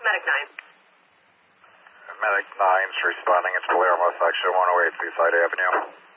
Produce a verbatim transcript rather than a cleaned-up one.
Medic nine. Medic nine's responding. It's Palermo section one oh eight Seaside Avenue.